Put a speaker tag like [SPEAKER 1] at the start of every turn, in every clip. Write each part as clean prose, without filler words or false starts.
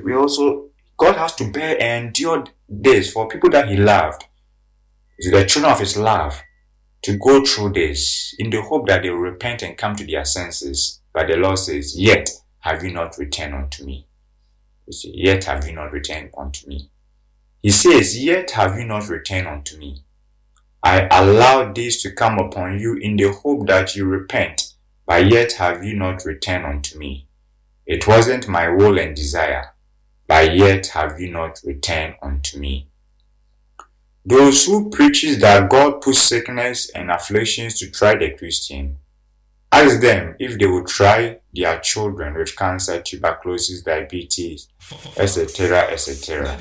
[SPEAKER 1] God has to bear and endure this for people that he loved, the children of his love, to go through this in the hope that they will repent and come to their senses. But the Lord says, yet have you not returned unto me. You see, yet have you not returned unto me. He says, yet have you not returned unto me. I allowed this to come upon you in the hope that you repent, but yet have you not returned unto me. It wasn't my will and desire, but yet have you not returned unto me. Those who preaches that God puts sickness and afflictions to try the Christian, ask them if they will try their children with cancer, tuberculosis, diabetes, etc., etc.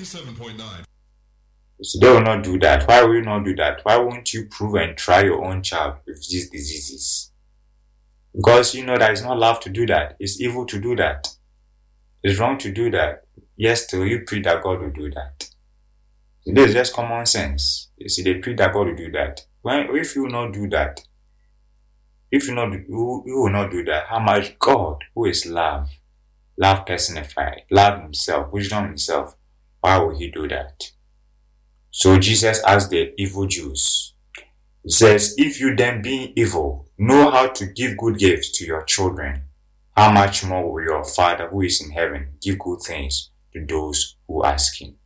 [SPEAKER 1] So they will not do that. Why will you not do that? Why won't you prove and try your own child with these diseases? Because you know that it's not love to do that. It's evil to do that. It's wrong to do that. Yes, still you pray that God will do that. This is just common sense. You see, they pray that God will do that. If you will not do that, you will not do that, how much God, who is love personified, love himself, wisdom himself, why will he do that? So Jesus asked the evil Jews, he says, if you then being evil know how to give good gifts to your children, how much more will your Father who is in heaven give good things to those who ask him?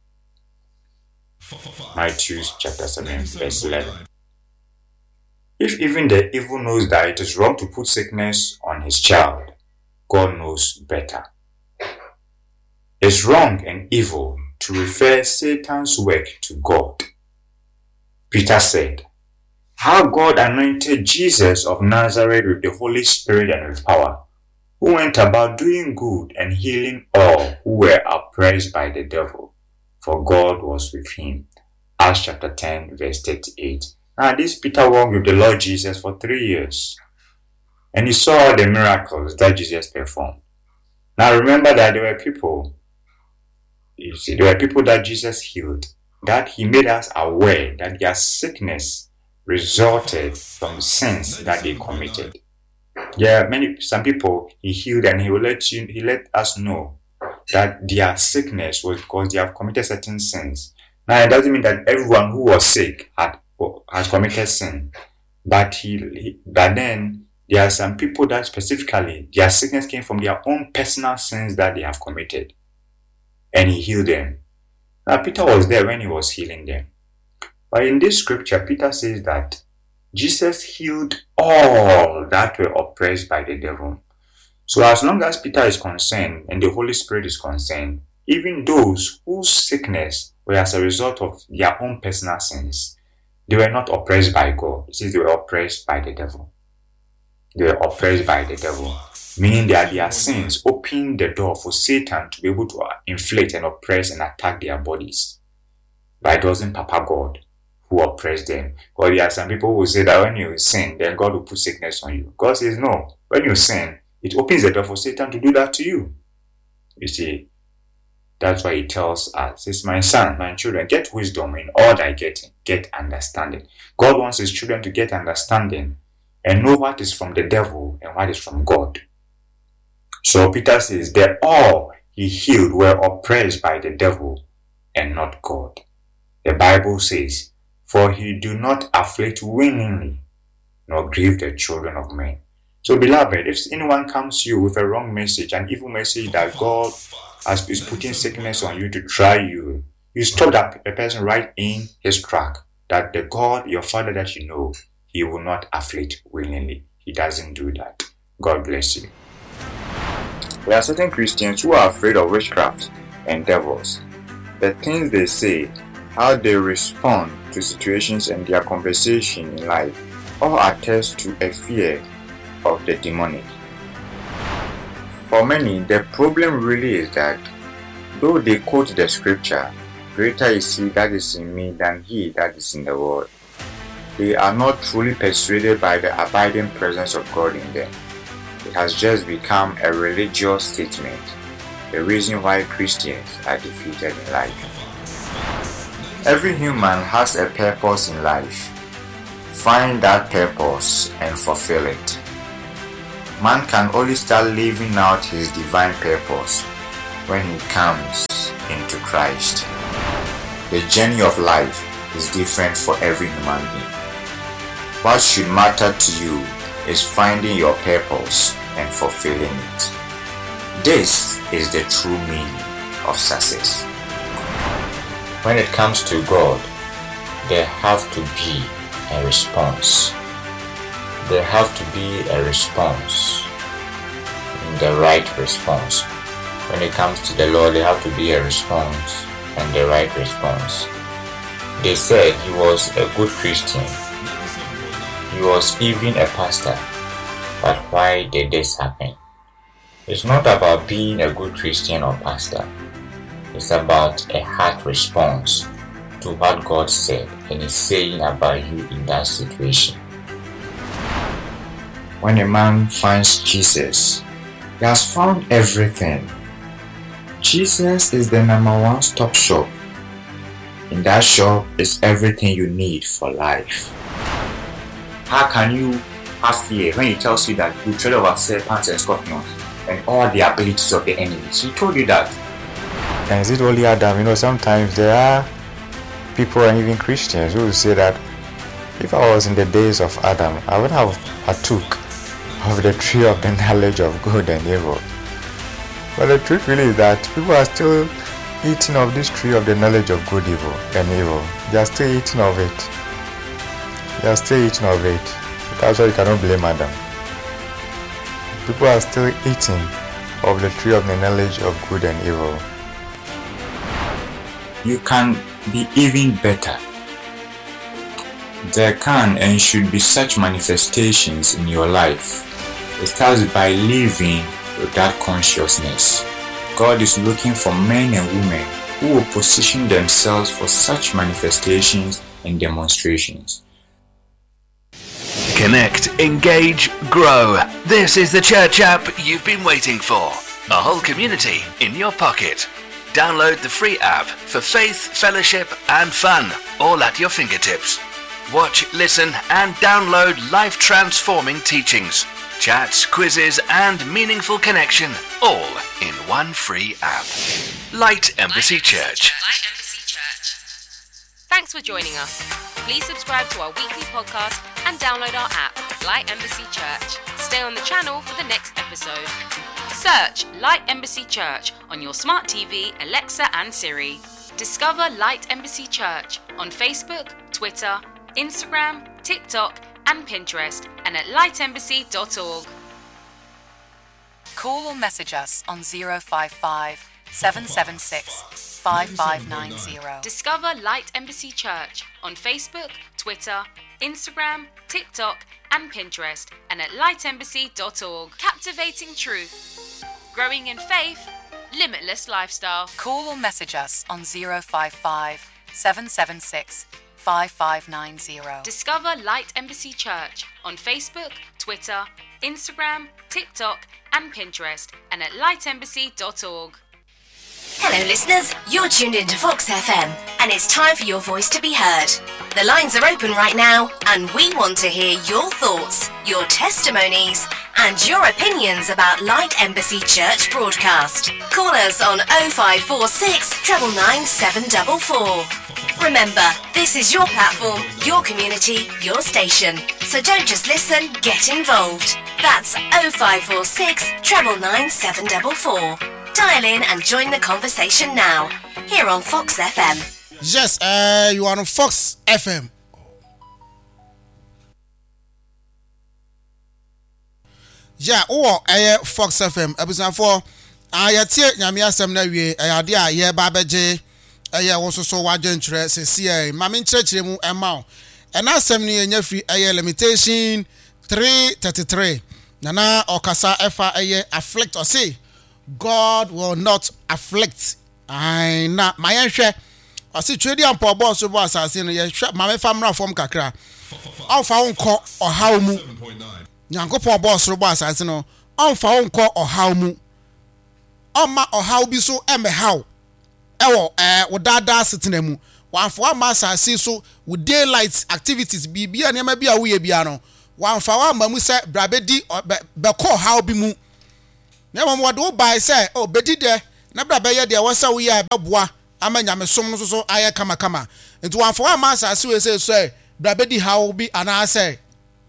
[SPEAKER 1] Matthew chapter 7 verse 11. If even the evil knows that it is wrong to put sickness on his child, God knows better. It's wrong and evil to refer Satan's work to God. Peter said, how God anointed Jesus of Nazareth with the Holy Spirit and with power, who went about doing good and healing all who were oppressed by the devil, for God was with him. Acts chapter 10 verse 38. Now this Peter walked with the Lord Jesus for 3 years, and he saw the miracles that Jesus performed. Now remember that there were people that Jesus healed, that he made us aware that their sickness resulted from sins that they committed. Some people he healed, and he let us know that their sickness was because they have committed certain sins. Now it doesn't mean that everyone who was sick has committed sin, but then there are some people that specifically their sickness came from their own personal sins that they have committed, and he healed them. Now Peter was there when he was healing them, but in this scripture Peter says that Jesus healed all that were oppressed by the devil. So as long as Peter is concerned and the Holy Spirit is concerned, even those whose sickness were as a result of their own personal sins, they were not oppressed by God. It says they were oppressed by the devil. They were oppressed by the devil, meaning that their sins opened the door for Satan to be able to inflict and oppress and attack their bodies. But it wasn't Papa God who oppressed them. Because there are some people who say that when you sin, then God will put sickness on you. God says no. When you sin, it opens the door for Satan to do that to you. You see, that's why he tells us, says, my son, my children, get wisdom in all thy getting, get understanding. God wants his children to get understanding and know what is from the devil and what is from God. So Peter says that all he healed were oppressed by the devil and not God. The Bible says, for he do not afflict willingly, nor grieve the children of men. So beloved, if anyone comes to you with a wrong message, an evil message that God is putting sickness on you to try you, you stop that person right in his track. That the God, your Father that you know, he will not afflict willingly. He doesn't do that. God bless you. There are certain Christians who are afraid of witchcraft and devils. The things they say, how they respond to situations, and their conversation in life all attest to a fear of the demonic. For many, the problem really is that though they quote the scripture, greater is he that is in me than he that is in the world, they are not truly persuaded by the abiding presence of God in them. It has just become a religious statement, the reason why Christians are defeated in life. Every human has a purpose in life. Find that purpose and fulfill it. Man can only start living out his divine purpose when he comes into Christ. The journey of life is different for every human being. What should matter to you is finding your purpose and fulfilling it. This is the true meaning of success. When it comes to God, there have to be a response. There have to be a response, the right response. When it comes to the Lord, there have to be a response and the right response. They said he was a good Christian. He was even a pastor. But why did this happen? It's not about being a good Christian or pastor. It's about a heart response to what God said and is saying about you in that situation. When a man finds Jesus, he has found everything. Jesus is the number one stop shop. In that shop is everything you need for life. How can you have fear when he tells you that you tread over serpents and scorpions and all the abilities of the enemies? He told you that. And is it only Adam? Sometimes there are people and even Christians who will say that if I was in the days of Adam, I would have partook of the tree of the knowledge of good and evil. But the truth really is that people are still eating of this tree of the knowledge of good, evil, and evil. They are still eating of it. They are still eating of it. That's why you cannot blame Adam. People are still eating of the tree of the knowledge of good and evil. You can be even better. There can and should be such manifestations in your life. It starts by living with that consciousness. God is looking for men and women who will position themselves for such manifestations and demonstrations.
[SPEAKER 2] Connect, engage, grow. This is the church app you've been waiting for. A whole community in your pocket. Download the free app for faith, fellowship and fun, all at your fingertips. Watch, listen and download life-transforming teachings, chats, quizzes and meaningful connection, all in one free app. Light Embassy Church.
[SPEAKER 3] Thanks for joining us. Please subscribe to our weekly podcast and download our app, Light Embassy Church. Stay on the channel for the next episode. Search Light Embassy Church on your smart TV, Alexa and Siri. Discover Light Embassy Church on Facebook, Twitter, Instagram, TikTok and Pinterest and at lightembassy.org.
[SPEAKER 4] Call or message us on 055 776 5590.
[SPEAKER 3] Discover Light Embassy Church on Facebook, Twitter, Instagram, TikTok and Pinterest and at lightembassy.org. Captivating truth, growing in faith, limitless lifestyle.
[SPEAKER 4] Call or message us on 055 776 5590.
[SPEAKER 3] Discover Light Embassy Church on Facebook, Twitter, Instagram, TikTok and Pinterest and at lightembassy.org.
[SPEAKER 5] Hello listeners, you're tuned into Fox FM and it's time for your voice to be heard. The lines are open right now and we want to hear your thoughts, your testimonies and your opinions about Light Embassy Church broadcast. Call us on 0546 999 744. Remember, this is your platform, your community, your station. So don't just listen, get involved. That's 0546 999 744. Dial in and join the conversation now, here on Fox FM.
[SPEAKER 6] Yes, you are on Fox FM. Yeah, Fox FM. Episode 4. Ayatie nyame asem na wie ayade a ye ba beje woso so wajentre sesi mame nkyerɛkyerɛ mu ema o. Ena asem no enya free limitation 333. Nana okasa efa afflict or say God will not afflict. I na mayenhwe o se twedi ampo boss so boss asase no ye hwe mame famra form kakra. Onfa wonko ohaw mu. Nyankopon boss so boss asase no onfa wonko ohaw mu. Oma ohaw bi so emehaw. Ewo wodada setena mu. Wanfa wa masase so with daylight activities bibia ne ma bia wo ye bia no. Wanfa wa mamu se brabedi beko haw bi mu. Na mama wado buy say bedi de na bra be ye de wo sa wo ya beboa ama nyamesom no so aye kama nti wanfo wa ma asase we say so bra be di hawo bi ana say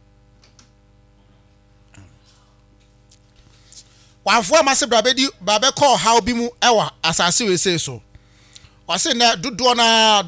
[SPEAKER 6] wanfo ama se bra be call hawo bi mu ewa asase we say so wase na dodo na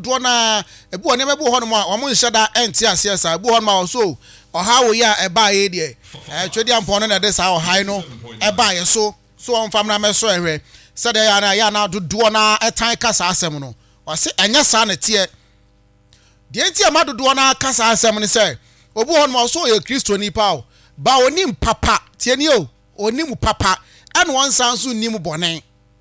[SPEAKER 6] ebu one mebu ho no ma omo nhyeda enti ase sa ebu ho no ma so hawo ya eba ye de twedi ampon no na de sa ohai no eba ye so on fam na me so ehwe said ya na dodo na etan kasa asem no wase anya sa na tie de enti ama dodo na kasa asem ne say obu ho no so ye Kristo ni pa o ba onim papa tie ni o onim papa ene won san so nim bonen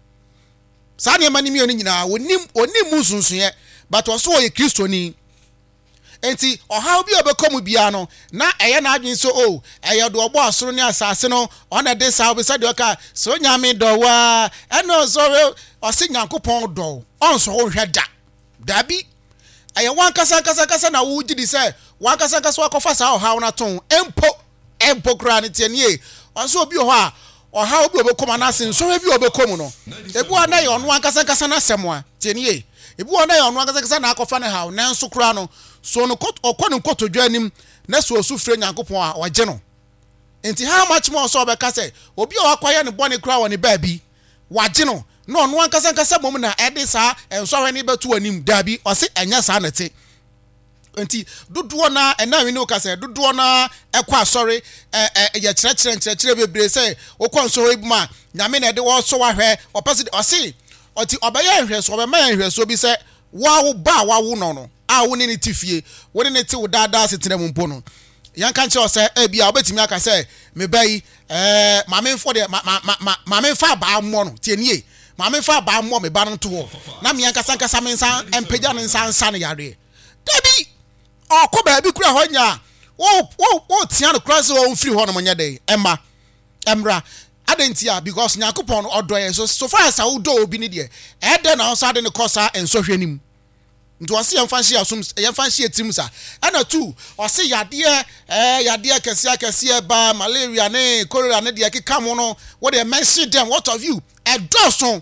[SPEAKER 6] sa ne mani mi oni nyina onim musunsuye but so ye Kristo ni enti ohaw bi obekom bia no na eye na adwen so o eye do obo asoro ne asase no ona de sa obi sa de oka so nyame do wa eno so o se Nyankopon do on so ho hweda dabi eye wan kasa na wo gidi se wan kasa wakofa sa ohaw na ton empo kra ne tienie on so obi ho a ohaw bi obekom na se so bi obekom no ebu ana ye ono kasa na semwa tienie ebu ana ye ono kasa na akofa ne haw na nso kra no so no okonu koto anim na so osufre Nyankopon a oje no enti how much more so be ka say obi o akwaye ne bone kra woni baabi waje no no ono ankasa mom na ede sa enso hwe ne betu anim dabi o se enya sa na te enti dodo na ena wi ne o ka say dodo na ekwa asori ye kire bebre say okonso ho ibuma nyame na ede wo so wa hwe opese o se oti obaye hwe so obema hwe so bi say wa ba wa no woni ne tifie woni ne ti wo dada setena mu mpo no yanka nche o se bia obetimi aka se me bai mamemfo de mamemfa ba ammo no tienie mamemfa ba ammo me ba no to na me yanka sanka mensa empagya ne nsansa ne yare dabi okọ ba bi kura honya wo tia no kura se wo mfiri ho no monye dey emra adentia because Nyankopon odoye so far as wo do obi ne de na so ade ne kosa ensohwe nim nti wasi yemfanshi etim sa ana tu wasi yade kese ba malaria ne cholera ne de keka mo no what they mention them what of you edoson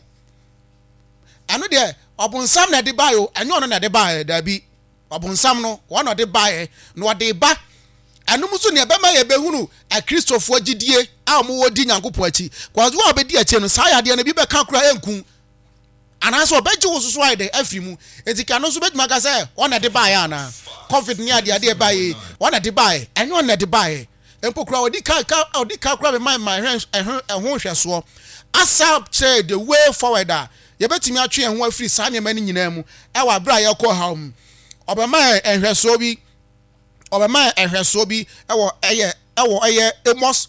[SPEAKER 6] anu de obunsam na de bayo enyo no na de bayo da bi obunsam no wono de baye no de ba anu muso ne be ma ye behunu a Kristofo agidie a mo wodi Nyankopon achi kwazo wo obedi achi no sa yade ne bi be ka kura enkun anaso beji wo so ide afrimu etika no so betuma ka say ona de bae ana covid ni ade bae ona de bae enyo na de bae empo kura odi ka kura be my ehun hweso asap che the way forward a ye betumi atwe ehun afiri sa ne mani nyina mu e wa bra ye ko ha obema ehweso bi ewo eye Amos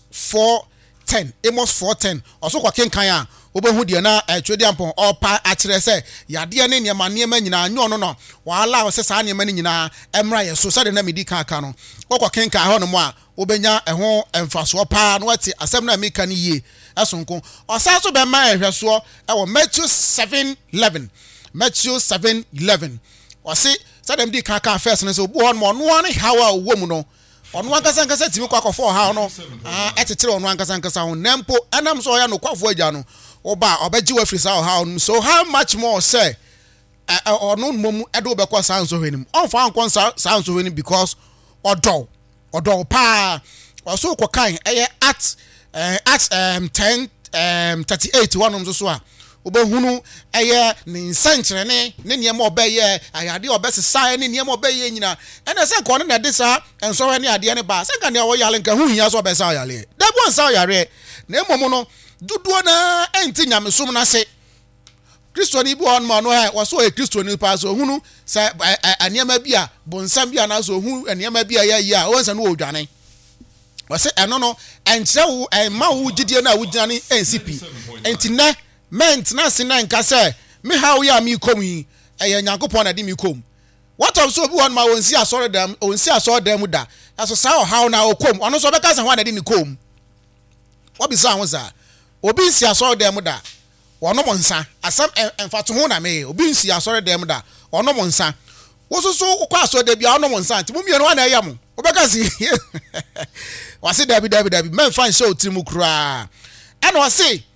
[SPEAKER 6] 4:10 oso kwa kenkan a obehu de na twedi ampon opa akire se yade ne niema nyina anyo no wala o se sa niema nyina emra ye so sade na medi kan no kokwa kenka ho no mo a obenya eho emfaso pa no ati asem na meka ne yie asonko osa so be ma ehweso ewo Matthew 7:11 wase sade medi kan first no so obu ho no no ne hawa wo mu no onu ankasa timi kwa kofo ha no etetere onu ankasa ho nempo anam so ya no kwafo agya no oba obeji wa free sa ha so how much more say onu mom edo be kwa san so hwenim onfa ankon san so hwenim because odo pa oso ko kan at 10:38 one so a obehunu ne nsankyere ne niam obeye ayade obesesa ne niam obeye nyina ene se ko ne na de sa enso hwe ne ade ne ba se kan ne wo yale nka hu hia so obesa yale da bo nsa yare na emomo no duduo na enti nyamesom na se Kristo ni bi on ma no ha wo so e Kristo ni pa so hunu se aniema bia bonsam bia na so hu aniema bia ya o nsa no odwane wo se eno no enkyere wo ma wo gidie na wo gyane NCP enti na maintenance na nka say me how ya mi kom yi eye Nyankopon na de mi kom what of so bi won ma onsi asore dem da aso sa how na okom ono so be ka say ho na de mi kom obi sa ho sa obi nsi asore dem da ono mo nsa asam emfato ho na me obi nsi asore dem da ono mo nsa wo so kwa asore de bia ono mo nsa nti mo mi no na eya mo obeka si wase dabi men fan show timu kura and wase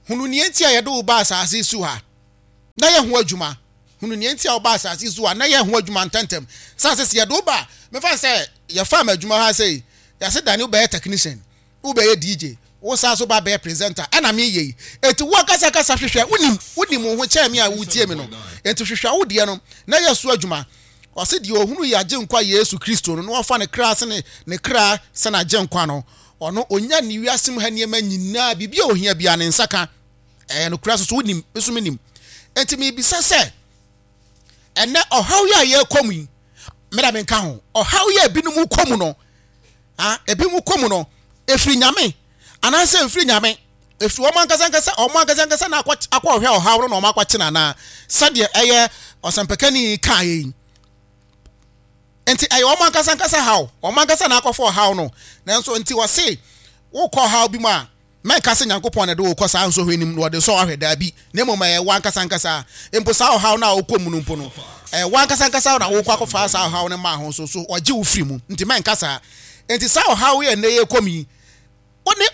[SPEAKER 6] hunu nie ntia ye do ba asase su ha na ye ho adwuma hunu nie ntia ba asase su ha na ye ho adwuma ntentem sase ye do ba me fa say ye fa ma adwuma ha say ya se Daniel be technician u be DJ wo sa so ba be presenter ana me ye eti wo kasa hwehwe wonim ho che me a wutie me no eti hwehwe wo de no na ye su adwuma o se de ohunu ya je nkwa Yesu Kristo no wo fa ne kra se ne kra se na je nkwa no ono onya ni wiasem ha niema nyina bibia ohia bia ne nsaka no kra so wonim esu menim enti me bisa se ene ohaw ya ye komu yi meda me nka ho ohaw ya binum komu no ebi mu komu no efri nyame anase efri nyame efri omankasa na akwa hwe ohaw no omakwache na sade eye osampekani kai enti ayo omankasa haw omankasa na akwa haw no nanso enti wose wo kọ haw bi ma men kasa Nyankopon na de wo kọ sa nso hwenim no de so ahweda bi na mo ma ye wankasa empo sa haw na wo komu no mpo no wankasa na wo kọ akọfa sa haw ne ma ho so oje wo firi mu enti men kasa enti sa haw ye na ye komi woni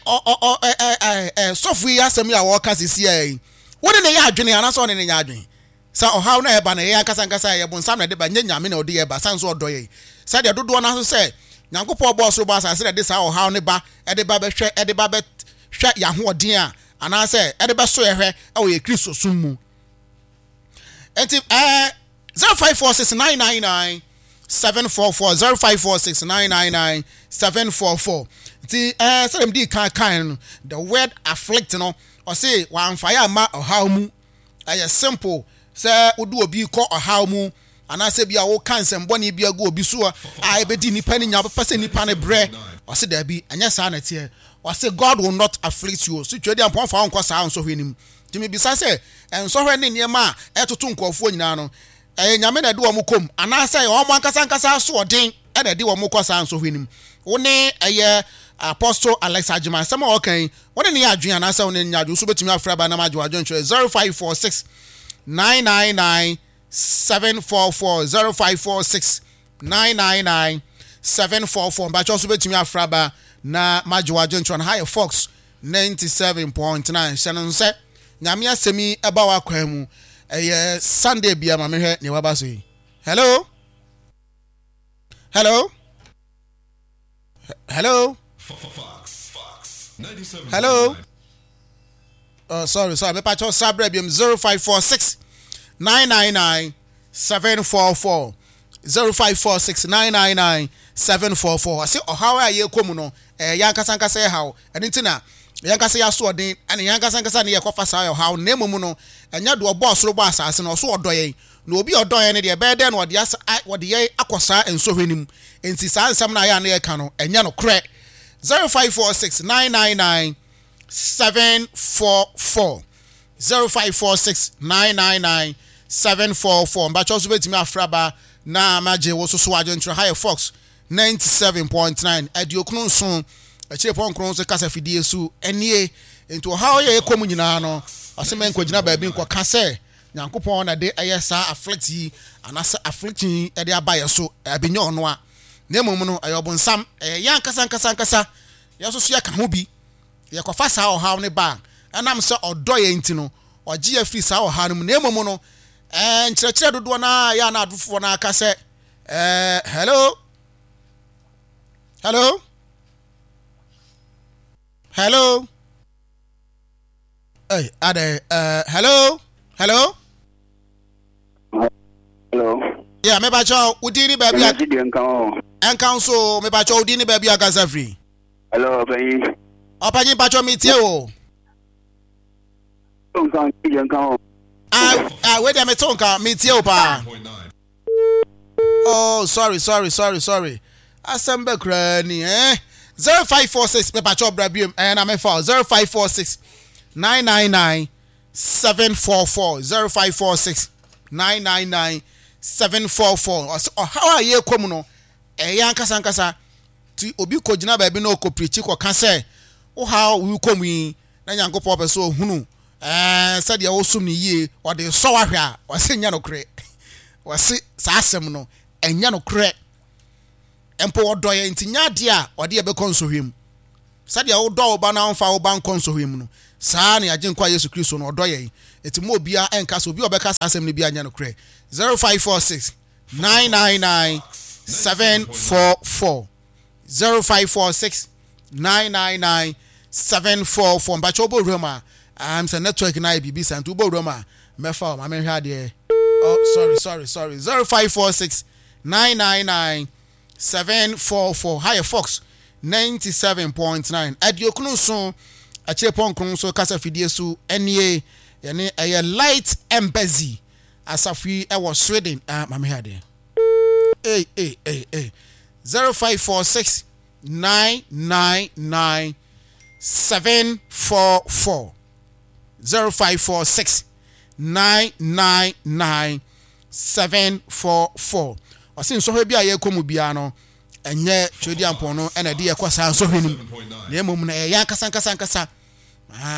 [SPEAKER 6] sofu asem ya wo kasa si ai woni ne ya adwene ana so ne ne ya adwene sa haw na ye ba na ye ankasa ye bon sam na de ba nyame na ode ye ba san so odoye sa de dodo na so se Nyankopon bo so ba sa se de sa haw ne ba e de ba be hwe e de ba be hwe ya ho odin a ana se e de be so ye hwe e wo ye Kristo sum mu enti 0546999744 0546999744 ti selem di kan the word afflict no o say wa amfaya ma ohaw mu simple say odu obi ko ohaw mu anase bia wo kansem boni bia go obi so a ebedi nipa ni nya pese nipa ne bre o say da bi anya sa na tie o say God will not afflict you so twedi ampon fa onko sa nso hwenim timi bisa say enso hwe ne niema etoto nkofo nyina no nyame na de wo kom anase o mo ankasa so odin e na de wo ko sa nso hwenim woni Apostle Alex Ajima sama okan woni ne adwen anase woni ne adwen so betimi afra ba na majo adwen 0546 999 744 0546 999 ba cho so betimi afra ba na majo adwen tron high Fox 97.9 shannon se nyame asemi eba wa kwan mu Sunday bia ma mehwe ne waba so yi hello hello sorry me pacho sabre biam 0546 999 744 0546 999 744 ase ohawa ye komu no yankasa ye haw enitina yankasa ya so odin ene yankasa ne ye kofa sa ye haw na emu no enya do obo osoro bo asase no so odoye na obi odoye ne de be de no wode ye akosa ensohwenim enti sa nsam na ya na ye ka no enya no kre 0546 999 744 0546 999 744 mba cho so betimi afraba na maje wo so agentro high Fox 97.9 adiokunu nso achire pon kron so kasa fidie su enie ento how ye komu nyina no asema nko gina ba bi nko kase Nyankopon na de ayesa afflict yi anasa afflicting e de abaye so abenye ono a na emom no ayobonsam yan kasa ya so ya ka ho bi ye kofa sa o haw ne ba anam se odoye enti no oje ya free sa o haw no na emom no nkyerɛkyerɛ dodo na ya na adufo na aka se hello hey ade hello yeah me ba cho udini ba bia enkan so me ba cho udini ba bia gaza free
[SPEAKER 7] hello bayi
[SPEAKER 6] opanyi ba cho metie o
[SPEAKER 7] enkan enkan
[SPEAKER 6] wait a minute tonka metie o pa oh sorry asembe krani 0546 me ba cho bra biem na me fa 0546 999 744 0546 999 744 how are you come no yankasa ti obi ko gina ba bi na ko preach ko ka say o how we come yi na Nyankopon be so hunu said ya wosum ni yie o de so wahwe a o se nya no kre o se sa asem no enya no kre empo odoye ntinya de a o de be konsohwem said ya wo do ba na onfa wo ban konsohwem no saa ne agye nkwa Yesu Kristo no ɔdɔ yɛn eti mo bia enka so obi obɛka asɛm ne bia nya no korɛ 0546 999 744 0546 999 744 mbacho bo roma am say network na bibi santu bo roma mefa ma me hwa de oh sorry 0546 999 744 higher Fox 97.9 adiokunu so achepon kun so kasa fidie su enie yene light embassy asafi e was Sweden ma me hwa de 0546 999 744 0546 999 744 osin so bia ye komu bia no enye twedi ampon no ena de ye kwasa so hwenim na emom na ye yankasa